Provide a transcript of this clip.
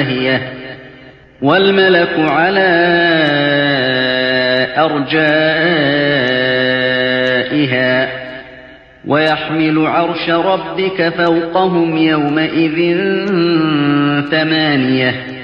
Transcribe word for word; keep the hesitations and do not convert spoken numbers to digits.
واهية والملك على أرجائها ويحمل عرش ربك فوقهم يومئذ ثمانية